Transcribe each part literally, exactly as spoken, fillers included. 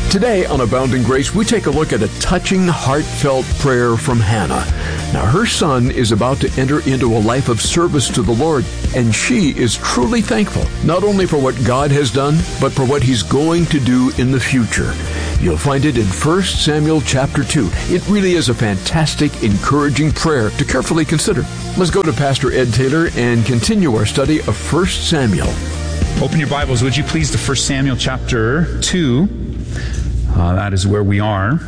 Today on Abounding Grace, we take a look at a touching, heartfelt prayer from Hannah. Now, her son is about to enter into a life of service to the Lord, and she is truly thankful, not only for what God has done, but for what He's going to do in the future. You'll find it in First Samuel chapter two. It really is a fantastic, encouraging prayer to carefully consider. Let's go to Pastor Ed Taylor and continue our study of First Samuel. Open your Bibles, would you please, to First Samuel chapter two. Uh, that is where we are.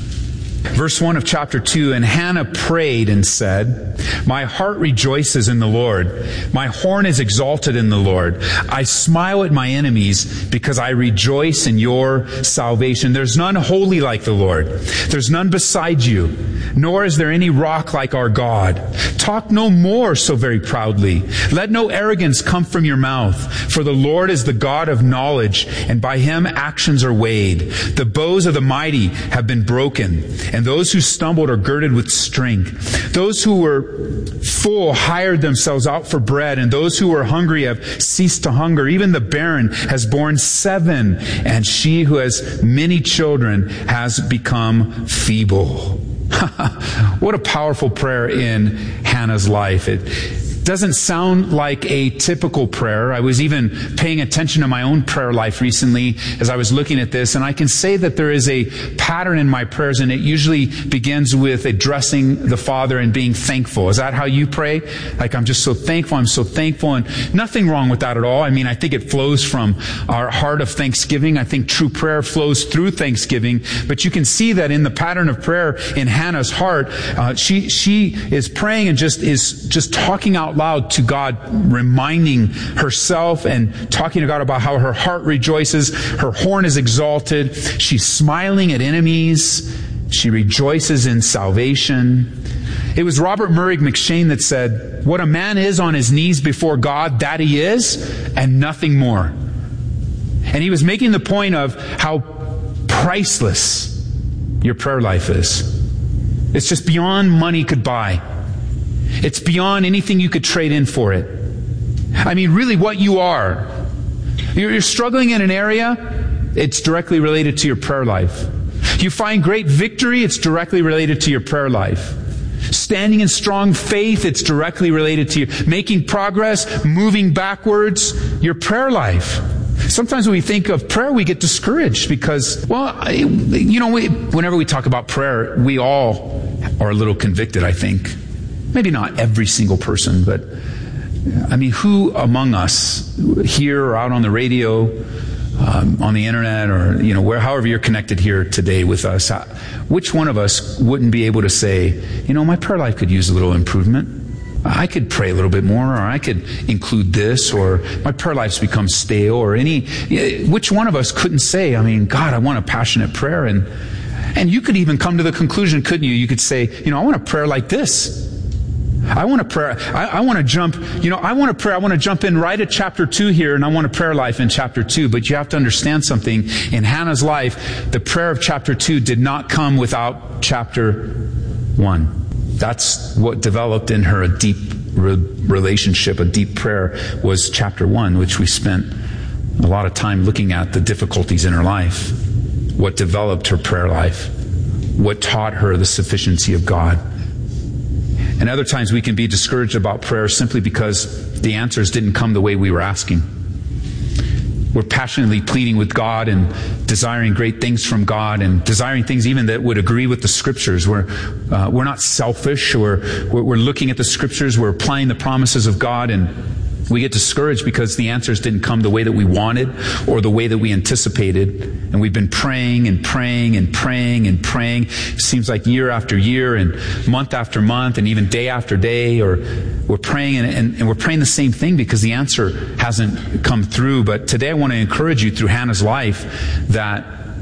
Verse one of chapter two, and Hannah prayed and said, "My heart rejoices in the Lord. My horn is exalted in the Lord. I smile at my enemies because I rejoice in your salvation. There's none holy like the Lord. There's none beside you, nor is there any rock like our God. Talk no more so very proudly. Let no arrogance come from your mouth. For the Lord is the God of knowledge, and by Him actions are weighed. The bows of the mighty have been broken, and those who stumbled are girded with strength. Those who were full hired themselves out for bread, and those who were hungry have ceased to hunger. Even the barren has borne seven, and she who has many children has become feeble." What a powerful prayer in Hannah's life. It doesn't sound like a typical prayer. I was even paying attention to my own prayer life recently as I was looking at this, and I can say that there is a pattern in my prayers, and it usually begins with addressing the Father and being thankful. Is that how you pray? Like, I'm just so thankful, I'm so thankful, and nothing wrong with that at all. I mean, I think it flows from our heart of thanksgiving. I think true prayer flows through thanksgiving, but you can see that in the pattern of prayer in Hannah's heart, uh, she she is praying and just is just talking out loud to God, reminding herself and talking to God about how her heart rejoices, her horn is exalted, she's smiling at enemies, she rejoices in salvation. It was Robert Murray McShane that said, "What a man is on his knees before God, that he is, and nothing more." And he was making the point of how priceless your prayer life is. It's just beyond money could buy. It's beyond anything you could trade in for it. I mean, really what you are. You're struggling in an area, it's directly related to your prayer life. You find great victory, it's directly related to your prayer life. Standing in strong faith, it's directly related to you. Making progress, moving backwards, your prayer life. Sometimes when we think of prayer, we get discouraged because, well, you know, we, whenever we talk about prayer, we all are a little convicted, I think. Maybe not every single person, but I mean, who among us here or out on the radio, um, on the internet, or you know, where, however you're connected here today with us, how, which one of us wouldn't be able to say, you know, my prayer life could use a little improvement. I could pray a little bit more, or I could include this, or my prayer life's become stale, or any. Which one of us couldn't say, I mean, God, I want a passionate prayer, and and you could even come to the conclusion, couldn't you? You could say, you know, I want a prayer like this. I want to pray. I, I want to jump, you know, I want to pray. I want to jump in right at chapter two here, and I want a prayer life in chapter two. But you have to understand something. In Hannah's life, the prayer of chapter two did not come without chapter one. That's what developed in her a deep re- relationship, a deep prayer was chapter one, which we spent a lot of time looking at the difficulties in her life. What developed her prayer life. What taught her the sufficiency of God. And other times we can be discouraged about prayer simply because the answers didn't come the way we were asking. We're passionately pleading with God and desiring great things from God and desiring things even that would agree with the Scriptures. We're, uh, we're not selfish. We're, we're looking at the Scriptures. We're applying the promises of God, and we get discouraged because the answers didn't come the way that we wanted or the way that we anticipated. And we've been praying and praying and praying and praying. It seems like year after year and month after month and even day after day, or we're praying and, and, and we're praying the same thing because the answer hasn't come through. But today I want to encourage you through Hannah's life that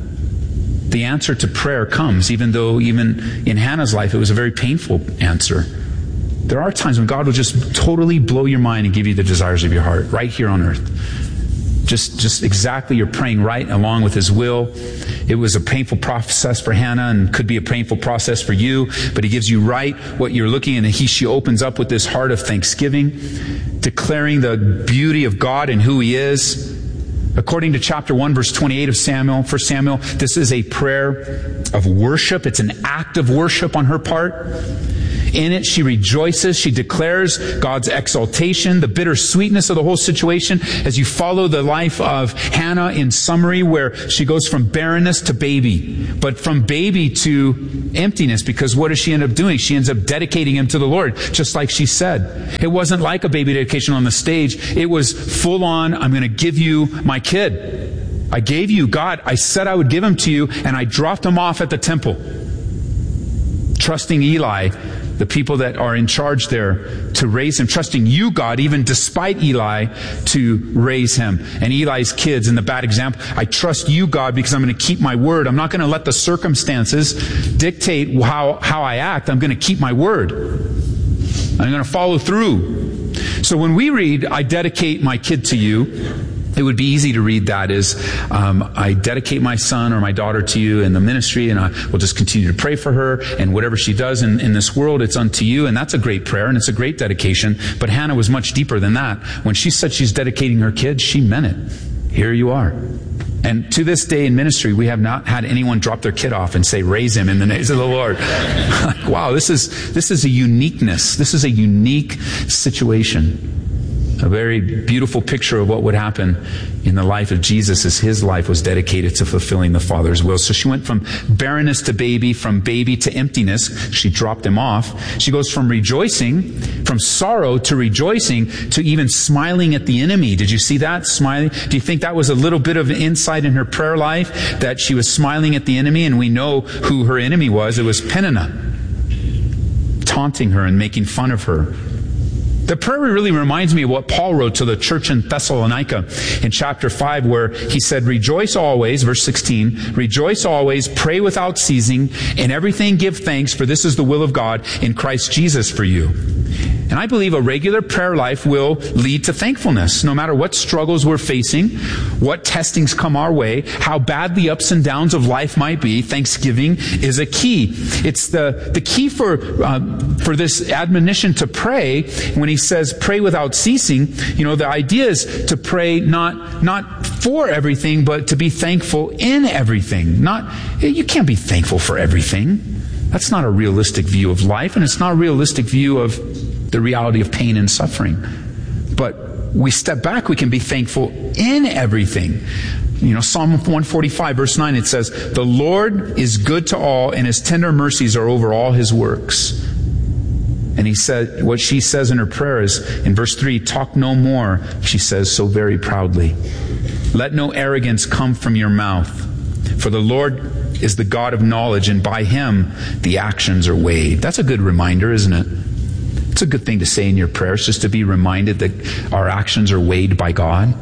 the answer to prayer comes, even though even in Hannah's life it was a very painful answer. There are times when God will just totally blow your mind and give you the desires of your heart right here on earth. Just, just exactly, you're praying right along with His will. It was a painful process for Hannah and could be a painful process for you, but He gives you right what you're looking at, and He, she opens up with this heart of thanksgiving, declaring the beauty of God and who He is. According to chapter one, verse twenty-eight of Samuel, First Samuel, this is a prayer of worship. It's an act of worship on her part. In it, she rejoices. She declares God's exaltation, the bitter sweetness of the whole situation as you follow the life of Hannah in summary, where she goes from barrenness to baby, but from baby to emptiness, because what does she end up doing? She ends up dedicating him to the Lord, just like she said. It wasn't like a baby dedication on the stage. It was full on, I'm going to give you my kid. I gave you, God, I said I would give him to you, and I dropped him off at the temple. Trusting Eli, the people that are in charge there, to raise him. Trusting you, God, even despite Eli, to raise him. And Eli's kids, and the bad example, I trust you, God, because I'm going to keep my word. I'm not going to let the circumstances dictate how, how I act. I'm going to keep my word. I'm going to follow through. So when we read, I dedicate my kid to you, it would be easy to read that as, um, I dedicate my son or my daughter to you in the ministry, and I will just continue to pray for her, and whatever she does in, in this world, it's unto you. And that's a great prayer, and it's a great dedication. But Hannah was much deeper than that. When she said she's dedicating her kids, she meant it. Here you are. And to this day in ministry, we have not had anyone drop their kid off and say, raise him in the name of the Lord. Like, wow, this is, this is a uniqueness. This is a unique situation. A very beautiful picture of what would happen in the life of Jesus as his life was dedicated to fulfilling the Father's will. So she went from barrenness to baby, from baby to emptiness. She dropped him off. She goes from rejoicing, from sorrow to rejoicing, to even smiling at the enemy. Did you see that? Smiling. Do you think that was a little bit of insight in her prayer life, that she was smiling at the enemy? And we know who her enemy was. It was Peninnah, taunting her and making fun of her. The prayer really reminds me of what Paul wrote to the church in Thessalonica in chapter five, where he said, rejoice always, verse sixteen, rejoice always, pray without ceasing, in everything give thanks, for this is the will of God in Christ Jesus for you. And I believe a regular prayer life will lead to thankfulness. No matter what struggles we're facing, what testings come our way, how bad the ups and downs of life might be, thanksgiving is a key. It's the, the key for, uh, for this admonition to pray. When he says pray without ceasing, you know, the idea is to pray not, not for everything, but to be thankful in everything. Not, you can't be thankful for everything. That's not a realistic view of life, and it's not a realistic view of the reality of pain and suffering. But we step back, we can be thankful in everything. You know, Psalm one forty-five, verse nine, it says, the Lord is good to all, and his tender mercies are over all his works. And he said, what she says in her prayer is, in verse three, talk no more, she says so very proudly. Let no arrogance come from your mouth, for the Lord is the God of knowledge, and by him the actions are weighed. That's a good reminder, isn't it? It's a good thing to say in your prayers, just to be reminded that our actions are weighed by God.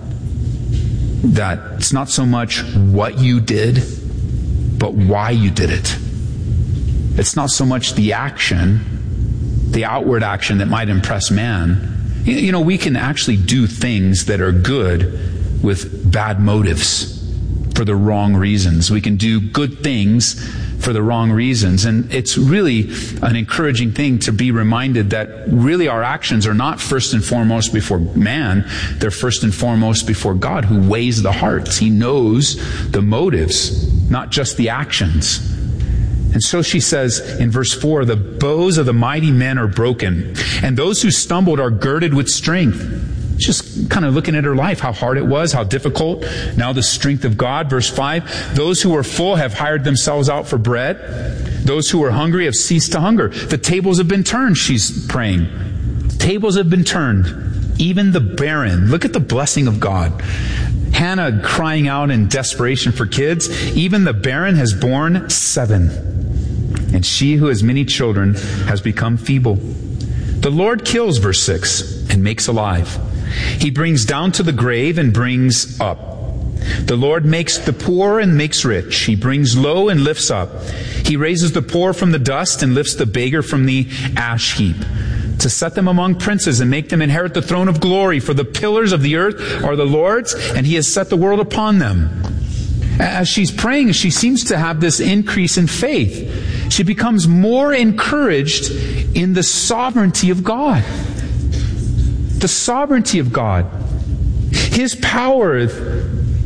That it's not so much what you did, but why you did it. It's not so much the action, the outward action that might impress man. You know, we can actually do things that are good with bad motives, for the wrong reasons. We can do good things for the wrong reasons. And it's really an encouraging thing to be reminded that really our actions are not first and foremost before man. They're first and foremost before God, who weighs the hearts. He knows the motives, not just the actions. And so she says in verse four, the bows of the mighty men are broken, and those who stumbled are girded with strength. Just kind of looking at her life, how hard it was, how difficult. Now the strength of God. Verse five, those who are full have hired themselves out for bread. Those who are hungry have ceased to hunger. The tables have been turned, she's praying. Tables have been turned. Even the barren. Look at the blessing of God. Hannah crying out in desperation for kids. Even the barren has borne seven. And she who has many children has become feeble. The Lord kills, verse six, and makes alive. He brings down to the grave and brings up. The Lord makes the poor and makes rich. He brings low and lifts up. He raises the poor from the dust and lifts the beggar from the ash heap, to set them among princes and make them inherit the throne of glory. For the pillars of the earth are the Lord's, and he has set the world upon them. As she's praying, she seems to have this increase in faith. She becomes more encouraged in the sovereignty of God. The sovereignty of God. His power,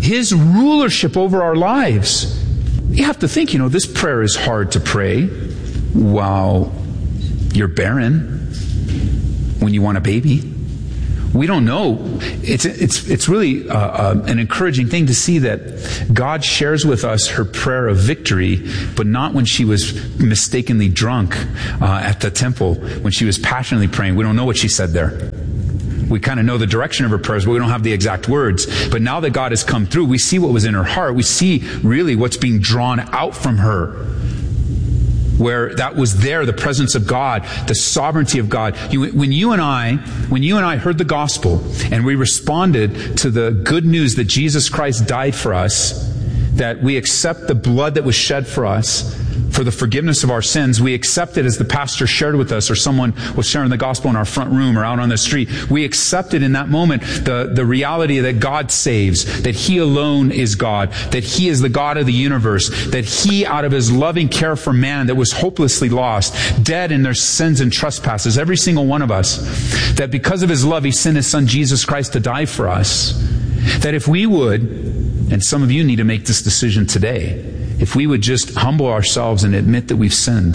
His rulership over our lives. You have to think, you know, this prayer is hard to pray while you're barren, when you want a baby. We don't know. It's it's it's really uh, uh, an encouraging thing to see that God shares with us her prayer of victory, but not when she was mistakenly drunk uh, at the temple, when she was passionately praying. We don't know what she said there. We kind of know the direction of her prayers, but we don't have the exact words. But now that God has come through, we see what was in her heart. We see really what's being drawn out from her. Where that was there, the presence of God, the sovereignty of God. You, when you and I, when you and I heard the gospel and we responded to the good news that Jesus Christ died for us, that we accept the blood that was shed for us for the forgiveness of our sins, we accept it as the pastor shared with us, or someone was sharing the gospel in our front room or out on the street. We accepted in that moment the, the reality that God saves, that He alone is God, that He is the God of the universe, that He, out of His loving care for man that was hopelessly lost, dead in their sins and trespasses, every single one of us, that because of His love, He sent His Son Jesus Christ to die for us. That if we would, and some of you need to make this decision today, if we would just humble ourselves and admit that we've sinned,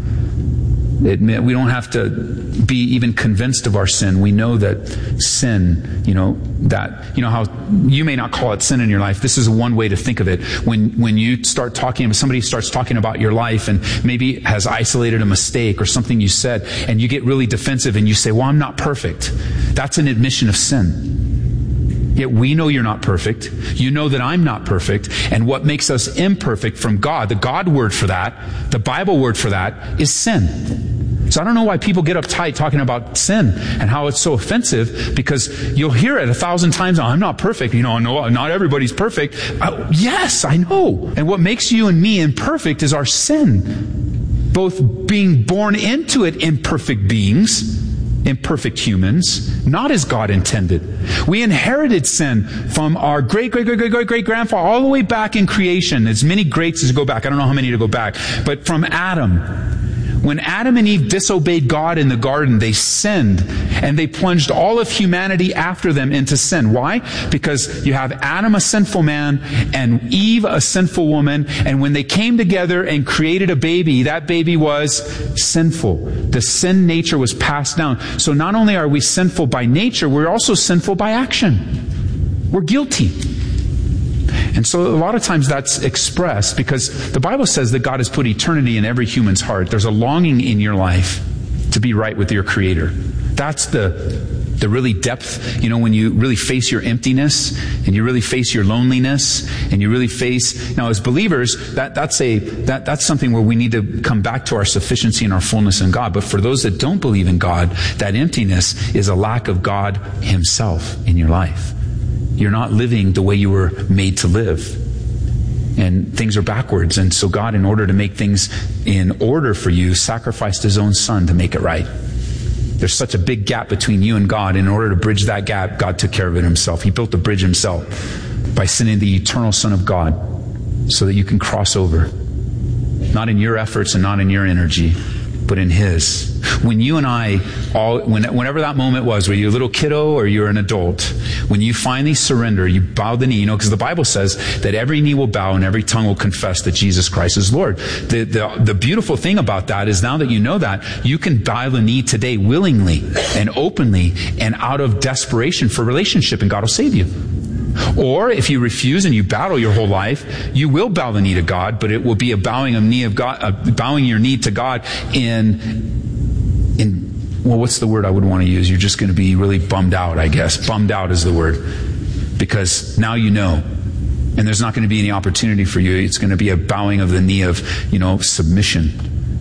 admit we don't have to be even convinced of our sin. We know that sin, you know, that, you know how you may not call it sin in your life. This is one way to think of it. When, when you start talking, somebody starts talking about your life and maybe has isolated a mistake or something you said, and you get really defensive and you say, well, I'm not perfect. That's an admission of sin. Yet we know you're not perfect. You know that I'm not perfect. And what makes us imperfect from God, the God word for that, the Bible word for that, is sin. So I don't know why people get uptight talking about sin and how it's so offensive, because you'll hear it a thousand times. Oh, I'm not perfect. You know, no, not everybody's perfect. Uh, yes, I know. And what makes you and me imperfect is our sin. Both being born into it imperfect beings, imperfect humans, not as God intended. We inherited sin from our great, great, great, great, great, great grandfather all the way back in creation. As many greats as go back. I don't know how many to go back. But from Adam. When Adam and Eve disobeyed God in the garden, they sinned, and they plunged all of humanity after them into sin. Why? Because you have Adam, a sinful man, and Eve, a sinful woman, and when they came together and created a baby, that baby was sinful. The sin nature was passed down. So not only are we sinful by nature, we're also sinful by action. We're guilty. And so a lot of times that's expressed because the Bible says that God has put eternity in every human's heart. There's a longing in your life to be right with your Creator. That's the the really depth, you know, when you really face your emptiness and you really face your loneliness and you really face, now as believers, that that's a that that's something where we need to come back to our sufficiency and our fullness in God. But for those that don't believe in God, that emptiness is a lack of God Himself in your life. You're not living the way you were made to live. And things are backwards. And so God, in order to make things in order for you, sacrificed His own Son to make it right. There's such a big gap between you and God. In order to bridge that gap, God took care of it Himself. He built the bridge Himself by sending the eternal Son of God so that you can cross over. Not in your efforts and not in your energy, but in His. When you and I, all, when, whenever that moment was, were you a little kiddo or you're an adult, when you finally surrender, you bow the knee, you know, because the Bible says that every knee will bow and every tongue will confess that Jesus Christ is Lord. The, the, the beautiful thing about that is now that you know that, you can bow the knee today willingly and openly and out of desperation for relationship, and God will save you. Or if you refuse and you battle your whole life, you will bow the knee to God, but it will be a bowing of knee of God, uh, bowing your knee to God in, in, well, what's the word I would want to use? You're just going to be really bummed out, I guess. Bummed out is the word. Because now you know. And there's not going to be any opportunity for you. It's going to be a bowing of the knee of, you know, submission.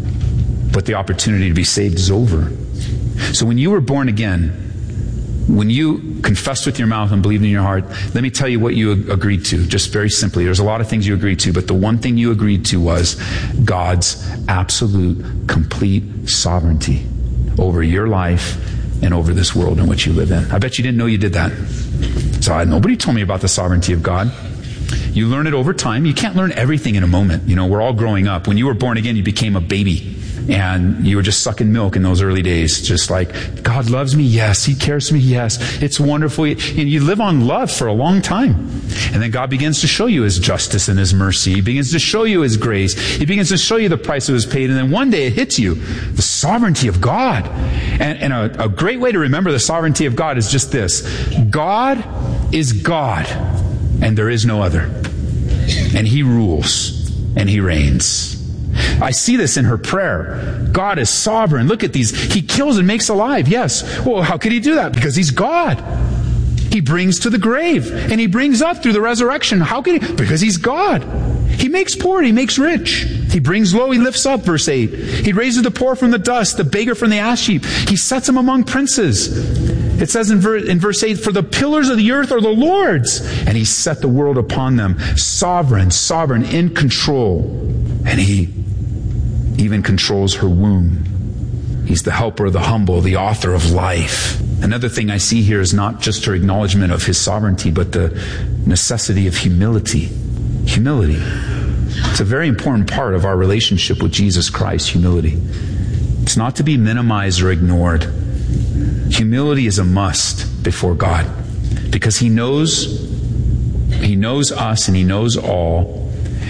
But the opportunity to be saved is over. So when you were born again, when you confessed with your mouth and believed in your heart, let me tell you what you agreed to, just very simply. There's a lot of things you agreed to, but the one thing you agreed to was God's absolute, complete sovereignty over your life and over this world in which you live in. I bet you didn't know you did that. So I, nobody told me about the sovereignty of God. You learn it over time. You can't learn everything in a moment. You know, we're all growing up. When you were born again, you became a baby. and you were just sucking milk in those early days. Just like, God loves me, yes. He cares for me, yes. It's wonderful. And you live on love for a long time. And then God begins to show you His justice and His mercy. He begins to show you His grace. He begins to show you the price that was paid. And then one day it hits you, the sovereignty of God. And, and a, a great way to remember the sovereignty of God is just this. God is God, and there is no other. And He rules, and He reigns. I see this in her prayer. God is sovereign. Look at these. He kills and makes alive. Yes. Well, how could He do that? Because He's God. He brings to the grave, and He brings up through the resurrection. How can He? Because He's God. He makes poor, He makes rich. He brings low, He lifts up, verse eight. He raises the poor from the dust, the beggar from the ash heap. He sets them among princes. It says in, ver- in verse eight, for the pillars of the earth are the Lord's, and He set the world upon them. Sovereign, sovereign, in control. And He even controls her womb. He's the helper of the humble, the author of life. Another thing I see here is not just her acknowledgement of His sovereignty, but the necessity of humility. Humility. It's a very important part of our relationship with Jesus Christ, humility. It's not to be minimized or ignored. Humility is a must before God, because He knows, He knows us and He knows all,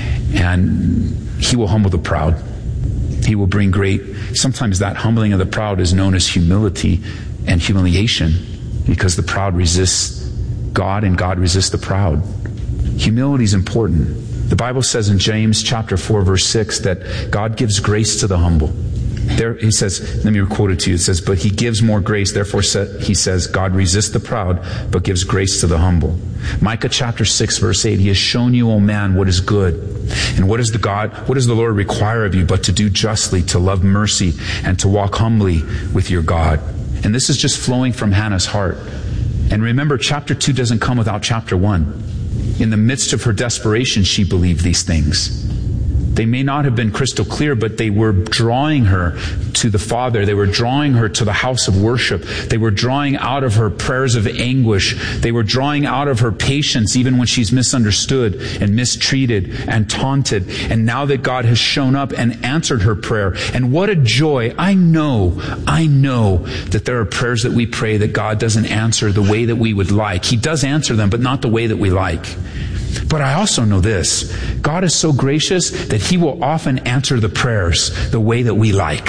and He will humble the proud. He will bring great, sometimes that humbling of the proud is known as humility and humiliation, because the proud resists God and God resists the proud. Humility is important. The Bible says in James chapter four, verse six, that God gives grace to the humble. There, he says, let me quote it to you. It says, but He gives more grace. Therefore, He says, God resists the proud, but gives grace to the humble. Micah chapter six, verse eight, He has shown you, O man, what is good. And what does the God, what does the Lord require of you but to do justly, to love mercy, and to walk humbly with your God? And this is just flowing from Hannah's heart. And remember, chapter two doesn't come without chapter one. In the midst of her desperation, she believed these things. They may not have been crystal clear, but they were drawing her to the Father. They were drawing her to the house of worship. They were drawing out of her prayers of anguish. They were drawing out of her patience, even when she's misunderstood and mistreated and taunted. And now that God has shown up and answered her prayer, and what a joy. I know, I know that there are prayers that we pray that God doesn't answer the way that we would like. He does answer them, but not the way that we like. But I also know this. God is so gracious that He will often answer the prayers the way that we like.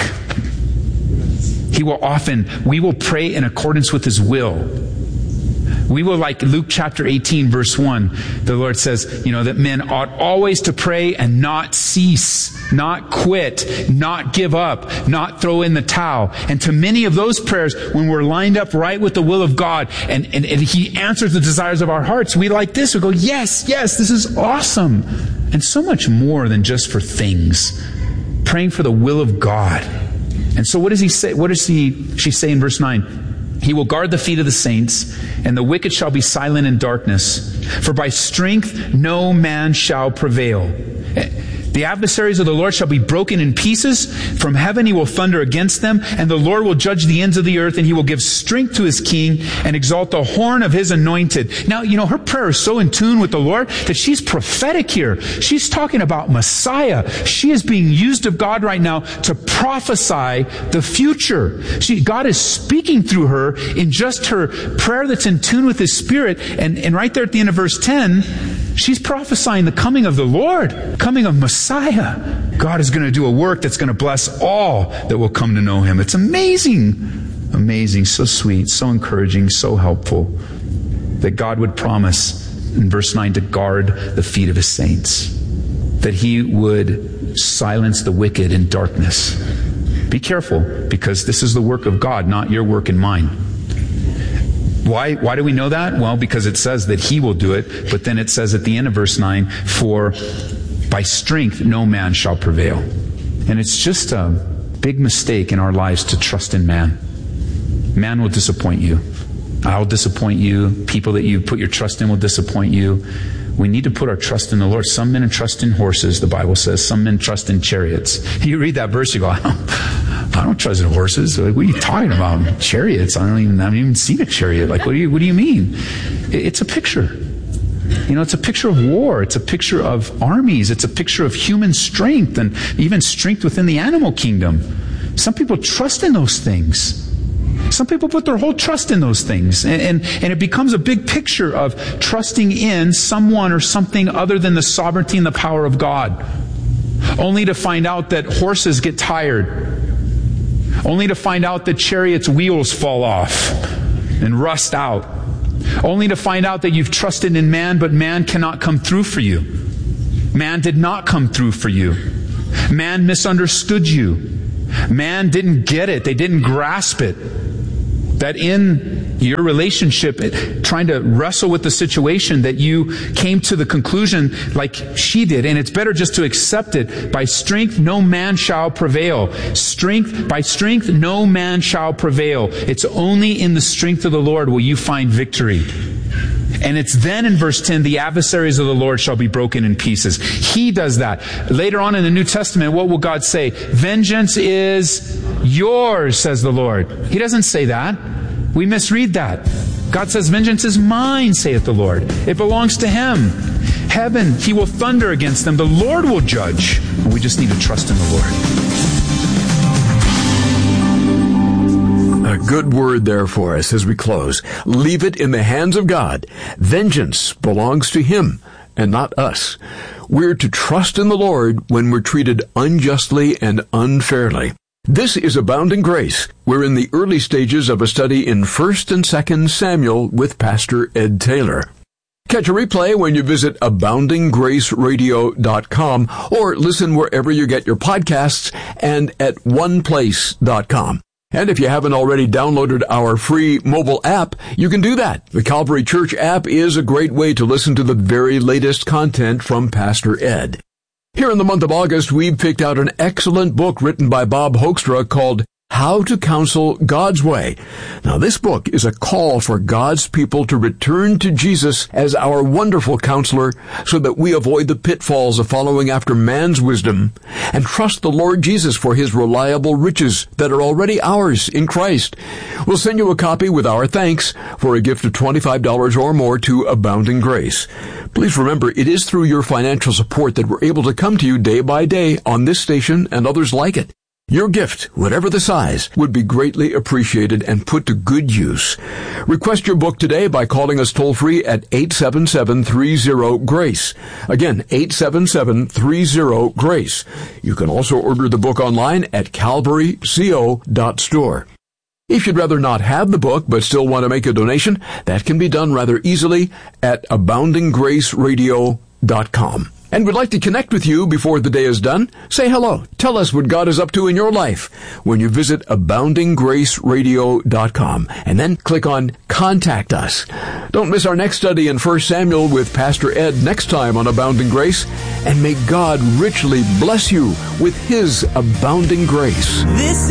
He will often, we will pray in accordance with His will. We will, like Luke chapter eighteen, verse one, the Lord says, you know, that men ought always to pray and not cease, not quit, not give up, not throw in the towel. And to many of those prayers, when we're lined up right with the will of God and, and, and He answers the desires of our hearts, we like this. We go, yes, yes, this is awesome. And so much more than just for things. Praying for the will of God. And so what does He say? What does he, she say in verse nine? He will guard the feet of the saints, and the wicked shall be silent in darkness. For by strength no man shall prevail. The adversaries of the Lord shall be broken in pieces. From heaven He will thunder against them, and the Lord will judge the ends of the earth, and He will give strength to His king and exalt the horn of His anointed. Now, you know, her prayer is so in tune with the Lord that she's prophetic here. She's talking about Messiah. She is being used of God right now to prophesy the future. She, God is speaking through her in just her prayer that's in tune with His Spirit. And, and right there at the end of verse ten, she's prophesying the coming of the Lord, coming of Messiah. God is going to do a work that's going to bless all that will come to know Him. It's amazing, amazing, so sweet, so encouraging, so helpful that God would promise in verse nine to guard the feet of His saints, that He would silence the wicked in darkness. Be careful, because this is the work of God, not your work and mine. Why, why do we know that? Well, because it says that He will do it, but then it says at the end of verse nine, for by strength no man shall prevail. And it's just a big mistake in our lives to trust in man. Man will disappoint you. I'll disappoint you. People that you put your trust in will disappoint you. We need to put our trust in the Lord. Some men trust in horses, the Bible says. Some men trust in chariots. You read that verse, you go, I don't, I don't trust in horses. Like, what are you talking about? Chariots? I don't even, I haven't even seen a chariot. Like, what do you, what do you mean? It's a picture. You know, it's a picture of war. It's a picture of armies. It's a picture of human strength and even strength within the animal kingdom. Some people trust in those things. Some people put their whole trust in those things. And, and, and it becomes a big picture of trusting in someone or something other than the sovereignty and the power of God. Only to find out that horses get tired. Only to find out that chariots' wheels fall off and rust out. Only to find out that you've trusted in man, but man cannot come through for you. Man did not come through for you. Man misunderstood you. Man didn't get it. They didn't grasp it. That in your relationship, trying to wrestle with the situation, that you came to the conclusion like she did, and it's better just to accept it. By strength no man shall prevail. Strength, by strength no man shall prevail. It's only in the strength of the Lord will you find victory. And it's then in verse ten, the adversaries of the Lord shall be broken in pieces. He does that. Later on in the New Testament, what will God say? Vengeance is yours, says the Lord. He doesn't say that. We misread that. God says, vengeance is mine, saith the Lord. It belongs to Him. Heaven, He will thunder against them. The Lord will judge. And we just need to trust in the Lord. A good word there for us as we close. Leave it in the hands of God. Vengeance belongs to Him and not us. We're to trust in the Lord when we're treated unjustly and unfairly. This is Abounding Grace. We're in the early stages of a study in First and Second Samuel with Pastor Ed Taylor. Catch a replay when you visit abounding grace radio dot com or listen wherever you get your podcasts and at one place dot com. And if you haven't already downloaded our free mobile app, you can do that. The Calvary Church app is a great way to listen to the very latest content from Pastor Ed. Here in the month of August, we've picked out an excellent book written by Bob Hoekstra called How to Counsel God's Way. Now, this book is a call for God's people to return to Jesus as our wonderful counselor so that we avoid the pitfalls of following after man's wisdom and trust the Lord Jesus for His reliable riches that are already ours in Christ. We'll send you a copy with our thanks for a gift of twenty-five dollars or more to Abounding Grace. Please remember, it is through your financial support that we're able to come to you day by day on this station and others like it. Your gift, whatever the size, would be greatly appreciated and put to good use. Request your book today by calling us toll-free at eight seven seven, three zero, GRACE. Again, eight seven seven, three zero, GRACE. You can also order the book online at calvary co dot store. If you'd rather not have the book but still want to make a donation, that can be done rather easily at abounding grace radio dot com. And we'd like to connect with you before the day is done. Say hello. Tell us what God is up to in your life when you visit abounding grace radio dot com and then click on Contact Us. Don't miss our next study in First Samuel with Pastor Ed next time on Abounding Grace. And may God richly bless you with His abounding grace. This